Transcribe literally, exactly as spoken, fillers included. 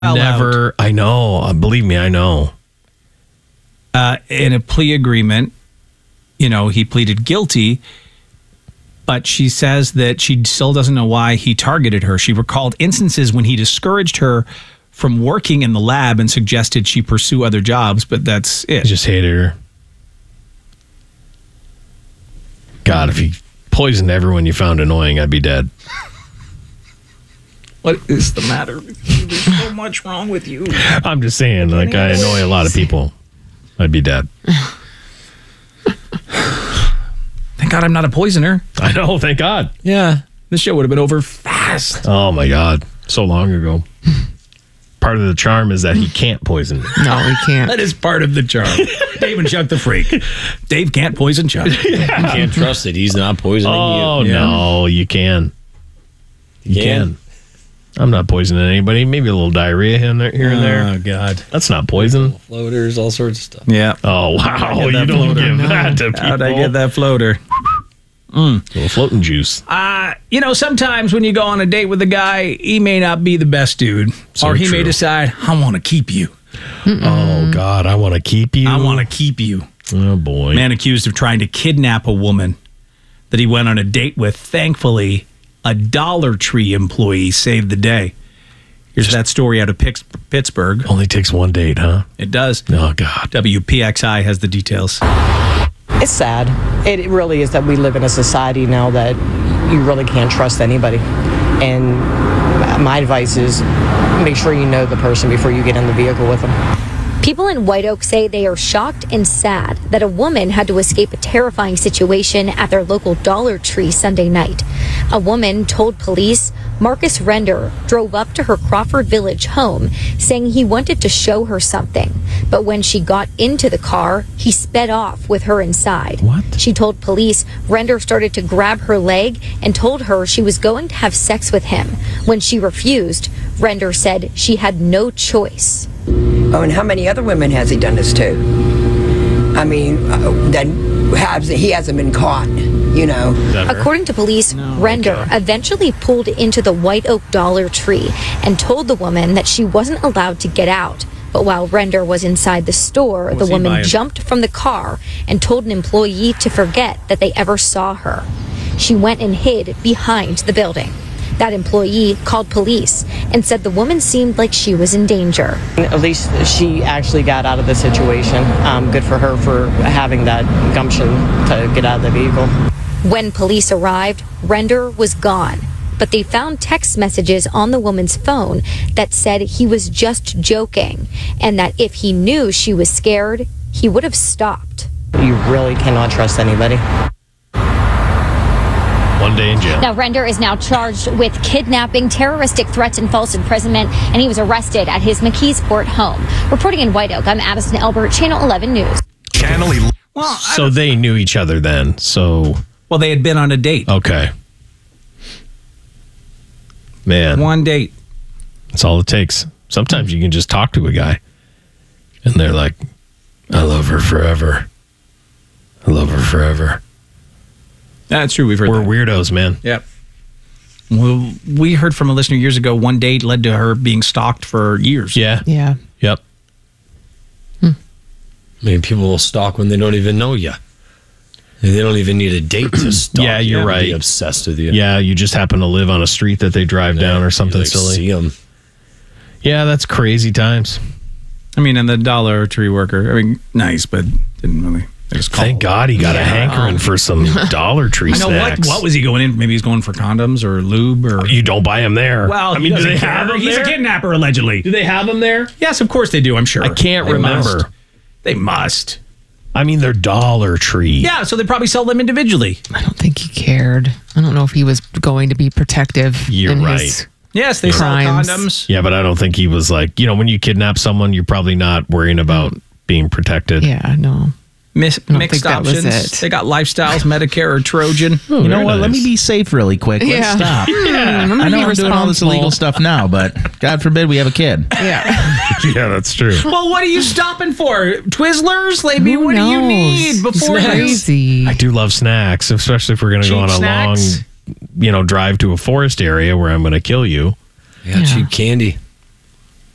Never. I know. Uh, believe me, I know. Uh, in a plea agreement, you know, he pleaded guilty, but she says that she still doesn't know why he targeted her. She recalled instances when he discouraged her from working in the lab and suggested she pursue other jobs, but that's it. I just hated her. God, if he poisoned everyone you found annoying, I'd be dead. What is the matter with you? There's so much wrong with you. I'm just saying, like, I annoy a lot of people. I'd be dead. Thank God I'm not a poisoner. I know, thank God. Yeah. This show would have been over fast. Oh, my God. So long ago. Part of the charm is that he can't poison me. No, he can't. That is part of the charm. Dave and Chuck the Freak. Dave can't poison Chuck. Yeah. You can't trust it. He's not poisoning oh, you. Oh, no, you can. You, you can. can. I'm not poisoning anybody. Maybe a little diarrhea here and there. Here and there. Oh, God. That's not poison. Floaters, all sorts of stuff. Yeah. Oh, wow. You don't floater. give no. that to people. How'd I get that floater? Mm. A little floating juice. Uh, you know, sometimes when you go on a date with a guy, he may not be the best dude. So or he true. may decide, I want to keep you. Mm-mm. Oh, God. I want to keep you. I want to keep you. Oh, boy. Man accused of trying to kidnap a woman that he went on a date with. Thankfully, a Dollar Tree employee saved the day. Here's Just that story out of Pittsburgh. Only takes one date, huh? It does. Oh, God. W P X I has the details. It's sad. It really is that we live in a society now that you really can't trust anybody. And my advice is make sure you know the person before you get in the vehicle with them. People in White Oak say they are shocked and sad that a woman had to escape a terrifying situation at their local Dollar Tree Sunday night. A woman told police Marcus Render drove up to her Crawford Village home saying he wanted to show her something. But when she got into the car, he sped off with her inside. What? She told police Render started to grab her leg and told her she was going to have sex with him. When she refused, Render said she had no choice. Oh, and how many other women has he done this to? I mean, uh, that has, he hasn't been caught, you know. According to police, no, Render okay. eventually pulled into the White Oak Dollar Tree and told the woman that she wasn't allowed to get out. But while Render was inside the store, the woman jumped from the car and told an employee to forget that they ever saw her. She went and hid behind the building. That employee called police and said the woman seemed like she was in danger. At least she actually got out of the situation. Um, good for her for having that gumption to get out of the vehicle. When police arrived, Render was gone. But they found text messages on the woman's phone that said he was just joking and that if he knew she was scared, he would have stopped. You really cannot trust anybody. One day in jail. Now, Render is now charged with kidnapping, terroristic threats, and false imprisonment, and he was arrested at his McKeesport home. Reporting in White Oak, I'm Addison Elbert, Channel eleven News. Channel eleven. Well, so they knew each other then. So, well, they had been on a date. Okay. Man. One date. That's all it takes. Sometimes you can just talk to a guy, and they're like, I love her forever. I love her forever. That's true. We've heard We're that. weirdos, man. Yep. Well, we heard from a listener years ago, one date led to her being stalked for years. Yeah. Yeah. Yep. Hmm. I mean, people will stalk when they don't even know you. They don't even need a date to stalk. Yeah, you're you right. Be obsessed with you. Yeah, you just happen to live on a street that they drive yeah, down or something you like silly. See them. Yeah, that's crazy times. I mean, and the Dollar Tree worker, I mean, nice, but didn't really. Thank God he got yeah. a hankering for some Dollar Tree I know, snacks. What, what was he going in? Maybe he's going for condoms or lube or. You don't buy them there. Well, I mean, do they care. have them He's there? a kidnapper, allegedly. Do they have them there? Yes, of course they do. I'm sure. I can't they remember. Must. They must. I mean, they're Dollar Tree. Yeah, so they probably sell them individually. I don't think he cared. I don't know if he was going to be protective. You're in right. His yes, they crimes. sell condoms. Yeah, but I don't think he was like, you know, when you kidnap someone, you're probably not worrying about being protected. Yeah, no. Mis- mixed options. They got Lifestyles, Medicare, or Trojan. Oh, you know what? Nice. Let me be safe really quick. Let's yeah. stop. Yeah. I know I'm doing all this illegal stuff now, but God forbid we have a kid. Yeah. Yeah, that's true. Well, what are you stopping for? Twizzlers? Maybe Who what knows? do you need before it's crazy. I do love snacks, especially if we're going to go on a snacks? long, you know, drive to a forest area where I'm going to kill you. Yeah, yeah, cheap candy.